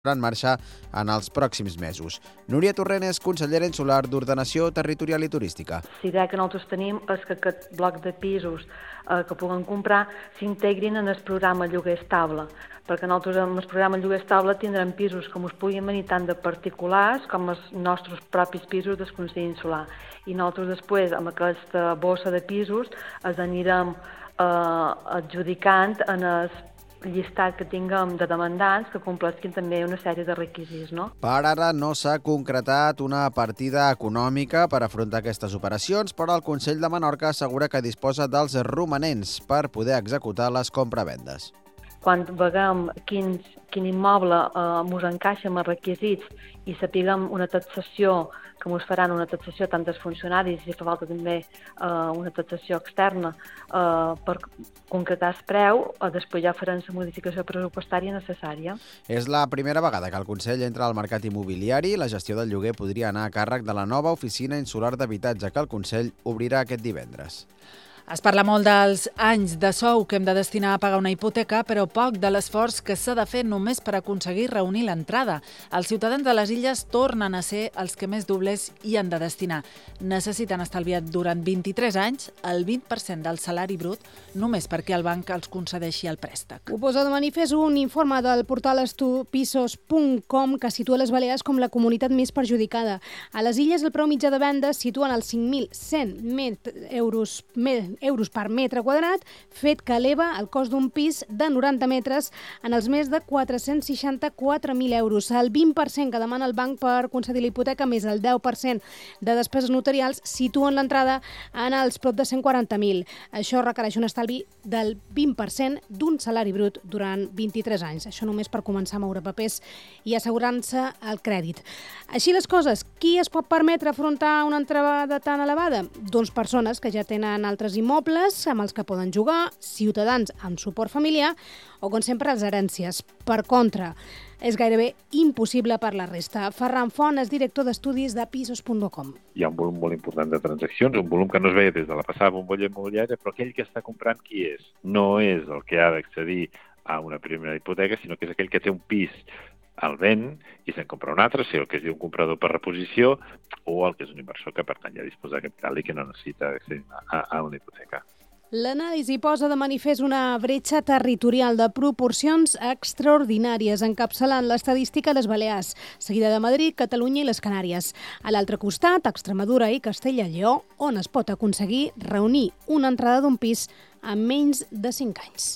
en marxa en els pròxims mesos. Núria Torrent és consellera insular d'Ordenació Territorial i Turística. La idea que nosaltres tenim és que aquest bloc de pisos que puguen comprar s'integrin en el programa lloguer estable, perquè nosaltres en el programa lloguer estable tindrem pisos que ens puguin venir tant de particulars com els nostres propis pisos del Consell Insular. I nosaltres després, amb aquesta bossa de pisos, els anirem adjudicant en el llistat que tinguem de demandants que compleixin també una sèrie de requisits. Per ara no s'ha concretat una partida econòmica per afrontar aquestes operacions, però el Consell de Menorca assegura que disposa dels romanents per poder executar les compravendes. Quan veiem quin immoble ens encaixa amb els requisits i sapiguem una taxació, que ens faran una taxació tant dels funcionaris, i fa falta també una taxació externa per concretar el preu, després ja farem la modificació pressupostària necessària. És la primera vegada que el Consell entra al mercat immobiliari. La gestió del lloguer podria anar a càrrec de la nova oficina insular d'habitatge que el Consell obrirà aquest divendres. Es parla molt dels anys de sou que hem de destinar a pagar una hipoteca, però poc de l'esforç que s'ha de fer només per aconseguir reunir l'entrada. Els ciutadans de les illes tornen a ser els que més doblers hi han de destinar. Necessiten estalviar durant 23 anys el 20% del salari brut només perquè el banc els concedeixi el préstec. Ho posa de manifest un informe del portal estupisos.com que situa les Balears com la comunitat més perjudicada. A les illes el preu mitjà de venda es situen als 5.100 euros per metre quadrat, fet que eleva el cost d'un pis de 90 metres en els més de 464.000 euros. El 20% que demana el banc per concedir la hipoteca més el 10% de despeses notarials situen l'entrada en els prop de 140.000. Això requereix un estalvi del 20% d'un salari brut durant 23 anys. Això només per començar a moure papers i assegurar-se el crèdit. Així les coses, qui es pot permetre afrontar una entrada tan elevada? Doncs persones que ja tenen altres immobles amb els que poden jugar, ciutadans amb suport familiar o, com sempre, les herències. Per contra, és gairebé impossible per la resta. Ferran Font és director d'estudis de pisos.com. Hi ha un volum molt important de transaccions, un volum que no es veia des de la passada bombolla immobiliària, però aquell que està comprant qui és? No és el que ha d'accedir a una primera hipoteca, sinó que és aquell que té un pis al vent i se'n compra un altre, sigui el que es diu un comprador per reposició o el que és un inversor que per tant ja disposa de capital i que no necessita accedir a una hipoteca. L'anàlisi posa de manifest una bretxa territorial de proporcions extraordinàries, encapçalant l'estadística de les Balears, seguida de Madrid, Catalunya i les Canàries. A l'altre costat, Extremadura i Castella i Lleó, on es pot aconseguir reunir una entrada d'un pis en menys de 5 anys.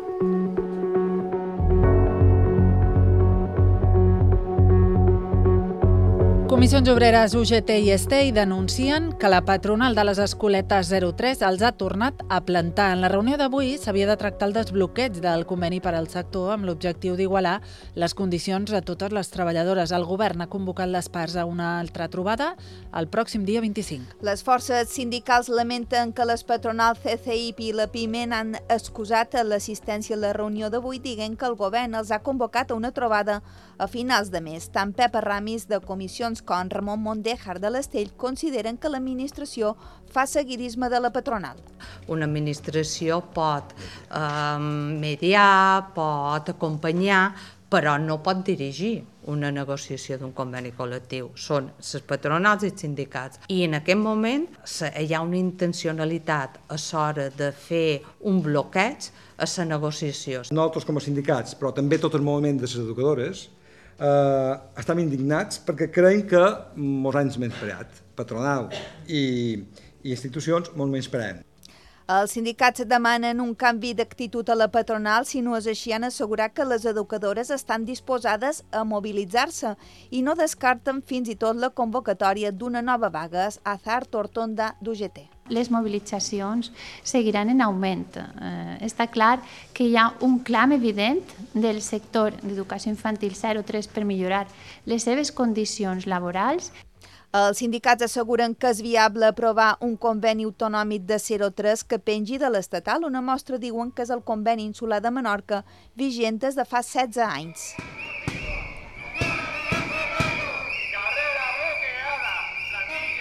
Comissions Obreres, UGT i STEI denuncien que la patronal de les escoletes 03 els ha tornat a plantar. En la reunió d'avui s'havia de tractar el desbloqueig del conveni per al sector amb l'objectiu d'igualar les condicions a totes les treballadores. El govern ha convocat les parts a una altra trobada el pròxim dia 25. Les forces sindicals lamenten que les patronals CCIP i la PIMEN han excusat l'assistència a la reunió d'avui, dient que el govern els ha convocat a una trobada a finals de mes. Tant Pepa Ramis de Comissions com Ramon Mondéjar de l'Estell consideren que l'administració fa seguidisme de la patronal. Una administració pot mediar, pot acompanyar, però no pot dirigir una negociació d'un conveni col·lectiu. Són les patronals i els sindicats. I en aquest moment hi ha una intencionalitat a l'hora de fer un bloqueig a les negociacions. Nosaltres com a sindicats, però també tot el moviment de les educadores, estem indignats perquè creiem que molts anys menyspreat, patronal i institucions molt menyspreem. Els sindicats demanen un canvi d'actitud a la patronal, si no és així han assegurat que les educadores estan disposades a mobilitzar-se i no descarten fins i tot la convocatòria d'una nova vaga a Azar Tortonda d'UGT. Les mobilitzacions seguiran en augment. Està clar que hi ha un clam evident del sector d'educació infantil 03 per millorar les seves condicions laborals. Els sindicats asseguren que és viable aprovar un conveni autonòmic de 03 que pengi de l'estatal. Una mostra diuen que és el conveni insular de Menorca, vigent des de fa 16 anys.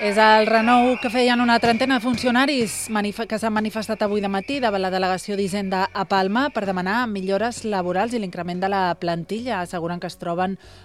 És el renou que feien una trentena de funcionaris que s'han manifestat avui de matí davant la delegació d'Hisenda a Palma per demanar millores laborals i l'increment de la plantilla. Asseguren que es troben